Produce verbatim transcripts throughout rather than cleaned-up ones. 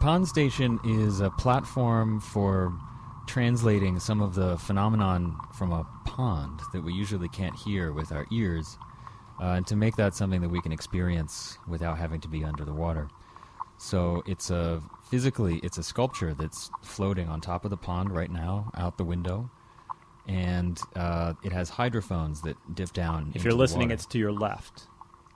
pond station is a platform for translating some of the phenomenon from a pond that we usually can't hear with our ears, uh, and to make that something that we can experience without having to be under the water. So it's a physically, it's a sculpture that's floating on top of the pond right now, out the window, and uh, it has hydrophones that dip down. If into you're the listening, water. it's to your left.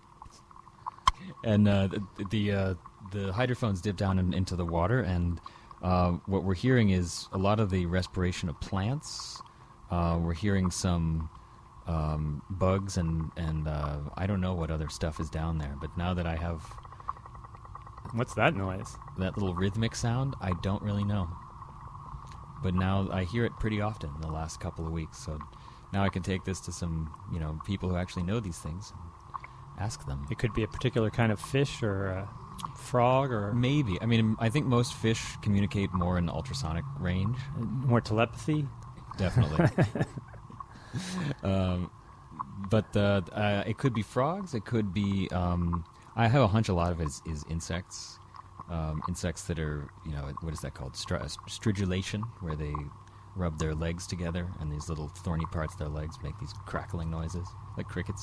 And uh, the the, uh, the hydrophones dip down in, into the water, and uh, what we're hearing is a lot of the respiration of plants. Uh, we're hearing some um, bugs, and and uh, I don't know what other stuff is down there. But now that I have What's that noise? that little rhythmic sound, I don't really know. But now I hear it pretty often in the last couple of weeks. So now I can take this to some, you know, people who actually know these things and ask them. It could be a particular kind of fish or a frog or Maybe. I mean, I think most fish communicate more in ultrasonic range. more telepathy. Definitely. um, but uh, uh, it could be frogs. It could be... Um, I have a hunch a lot of it is, is insects. Um, insects that are, you know, what is that called? Str- stridulation, where they rub their legs together and these little thorny parts of their legs make these crackling noises, like crickets.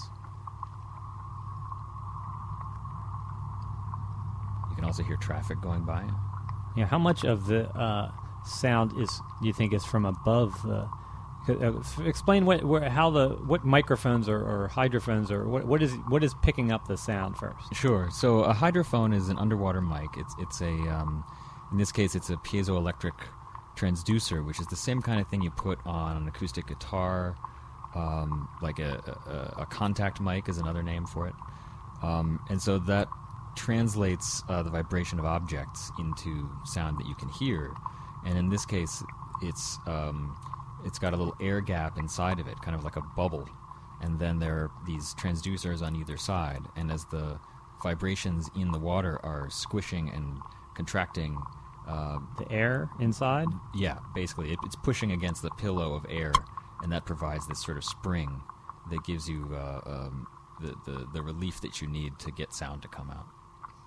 You can also hear traffic going by. Yeah, how much of the uh, sound is do you think is from above the? Uh, f- explain what where, how the what microphones or, or hydrophones or what what is what is picking up the sound first? Sure. So a hydrophone is an underwater mic. It's it's a um, in this case it's a piezoelectric transducer, which is the same kind of thing you put on an acoustic guitar. Um, like a, a, a contact mic is another name for it. Um, and so that translates uh, the vibration of objects into sound that you can hear. And in this case, it's um, it's got a little air gap inside of it, kind of like a bubble. And then there are these transducers on either side. And as the vibrations in the water are squishing and contracting, uh, The air inside. yeah, basically, it, it's pushing against the pillow of air, and that provides this sort of spring that gives you uh, um, the, the, the relief that you need to get sound to come out.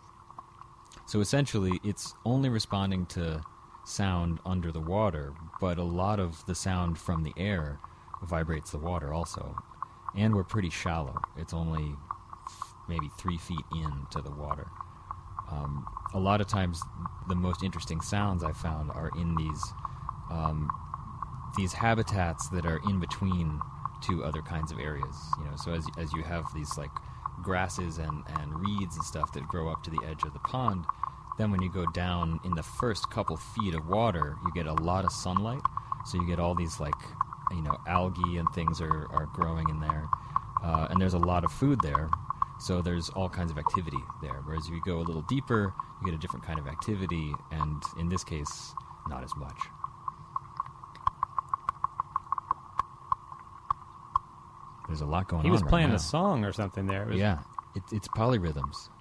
So essentially, it's only responding to sound under the water, but a lot of the sound from the air vibrates the water also. And we're pretty shallow. It's only maybe three feet into the water. Um, a lot of times, the most interesting sounds I found are in these um, these habitats that are in between two other kinds of areas. You know, so as as you have these like grasses and, and reeds and stuff that grow up to the edge of the pond, then when you go down in the first couple feet of water, you get a lot of sunlight. So you get all these like, you know, algae and things are, are growing in there. Uh, and there's a lot of food there. So there's all kinds of activity there. Whereas if you go a little deeper, you get a different kind of activity. And in this case, not as much. There's a lot going on. He was right playing now. a song or something there. It was- Yeah, it, it's polyrhythms.